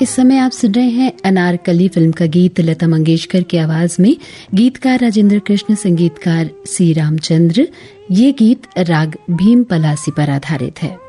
इस समय आप सुन रहे हैं अनारकली फिल्म का गीत लता मंगेशकर की आवाज में, गीतकार राजेंद्र कृष्ण, संगीतकार सी रामचंद्र। ये गीत राग भीम पलासी पर आधारित है।